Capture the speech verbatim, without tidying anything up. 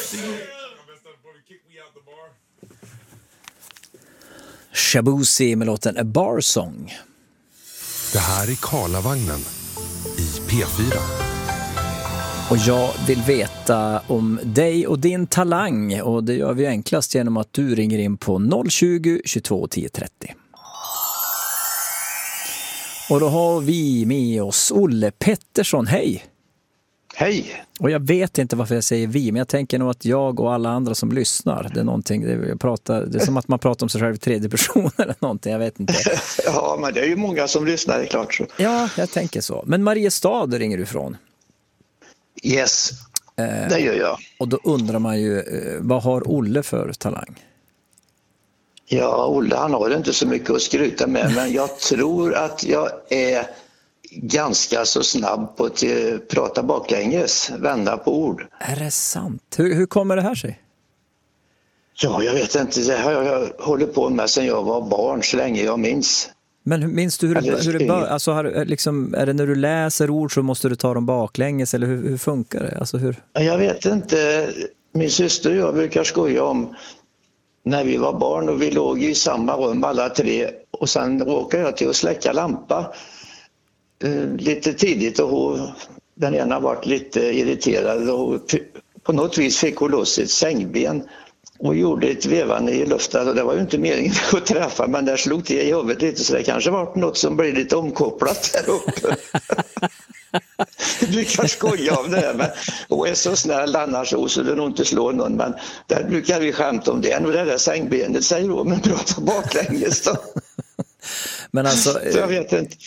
Shabuzi med låten A Bar Song. Det här är Karlavagnen i P fyra. Och jag vill veta om dig och din talang, och det gör vi enklast genom att du ringer in på noll tjugo, tjugotvå, tio trettio. Och då har vi med oss Olle Pettersson. Hej! Hej! Och jag vet inte varför jag säger vi, men jag tänker nog att jag och alla andra som lyssnar, det är någonting, det, jag pratar, det är som att man pratar om sig själv i tredje person eller någonting, jag vet inte. Ja, men det är ju många som lyssnar, det är klart så. Ja, jag tänker så. Men Mariestad ringer du ifrån? Yes, eh, det gör jag. Och då undrar man ju, eh, vad har Olle för talang? Ja, Olle, han har inte så mycket att skryta med, men jag tror att jag är ganska så snabb på att prata baklänges, vända på ord. Är det sant? Hur, hur kommer det här sig? Ja, jag vet inte. Det har jag hållit på med sedan jag var barn, så länge jag minns. Men minns du hur, Eller, hur det börjar? Alltså, har, liksom, är det när du läser ord så måste du ta dem baklänges, eller hur, hur funkar det? Alltså, hur? Jag vet inte. Min syster och jag brukar skoja om när vi var barn och vi låg i samma rum alla tre, och sen råkade jag till att släcka lampa eh, lite tidigt, och hon, den ena varit lite irriterad och på något vis fick hon loss ett sängben och gjorde ett vevande i luften, och det var ju inte meningen att träffa, men där slog till i huvudet lite, så det kanske var något som blev lite omkopplat där uppe. Du kan skoja om det här, men och är så snäll annars så det nog inte slår någon, men där brukar vi skämta om det. Och det där sängbenet säger då, men prata baklänges då. Men alltså, jag vet inte.